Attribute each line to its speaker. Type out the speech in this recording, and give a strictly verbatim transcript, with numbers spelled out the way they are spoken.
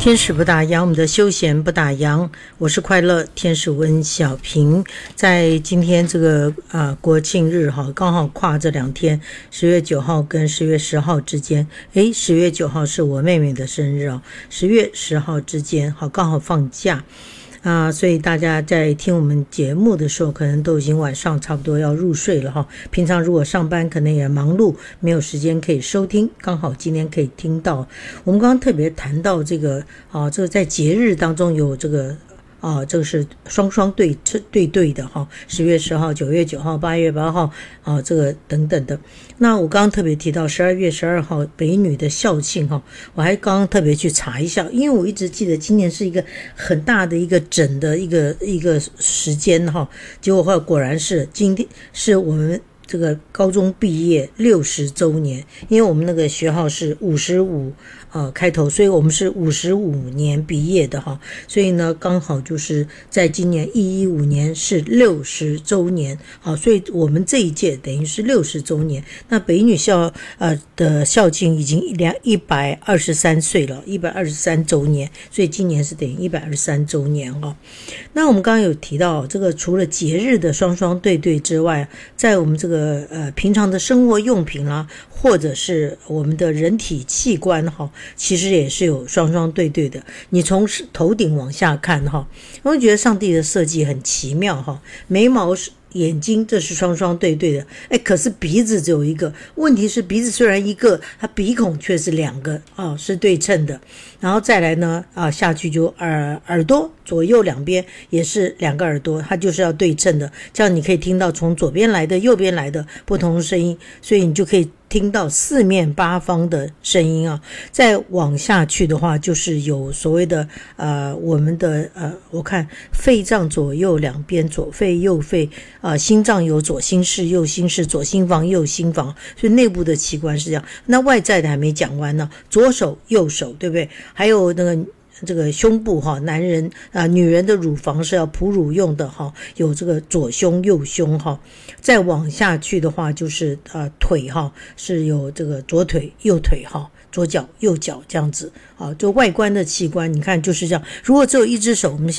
Speaker 1: 天使不打烊，我们的休闲不打烊。我是快乐天使温小平。在今天这个啊、呃、国庆日哈，刚好跨这两天，十月九号跟十月十号之间。诶，十月九号是我妹妹的生日哦，十月十号之间，好刚好放假。啊，所以大家在听我们节目的时候，可能都已经晚上差不多要入睡了哈。平常如果上班可能也忙碌，没有时间可以收听，刚好今天可以听到。我们刚刚特别谈到这个啊，这个在节日当中有这个。啊，这个是双双对对对的哈，十月十号、九月九号、八月八号啊，这个等等的。那我刚刚特别提到十二月十二号北女的校庆哈，我还刚刚特别去查一下，因为我一直记得今年是一个很大的一个整的一个一个时间哈，结果后来果然是今天是我们这个高中毕业六十周年，因为我们那个学号是五十五。呃，开头，所以我们是五十五年毕业的哈，所以呢，刚好就是在今年一一五年是六十周年，好，所以我们这一届等于是六十周年。那北女校呃的校庆已经两一百二十三岁了，一百二十三周年，所以今年是等于一百二十三周年哈。那我们刚刚有提到这个，除了节日的双双对对之外，在我们这个呃平常的生活用品啦，或者是我们的人体器官哈。其实也是有双双对对的，你从头顶往下看哈，我会觉得上帝的设计很奇妙哈，眉毛是眼睛这是双双对对的，哎，可是鼻子只有一个，问题是鼻子虽然一个，它鼻孔却是两个啊，是对称的。然后再来呢啊，下去就耳耳朵左右两边也是两个耳朵，它就是要对称的，这样你可以听到从左边来的、右边来的不同的声音，所以你就可以听到四面八方的声音啊。再往下去的话，就是有所谓的呃我们的呃，我看肺脏左右两边，左肺右肺啊、呃，心脏有左心室、右心室，左心房、右心房，所以内部的器官是这样。那外在的还没讲完呢，左手、右手，对不对？还有那个。这个胸部哈，男人啊、呃，女人的乳房是要哺乳用的哈，有这个左胸右胸哈，再往下去的话就是呃腿哈，是有这个左腿右腿哈，左脚右脚这样子啊，就外观的器官你看就是这样。如果只有一只手，我们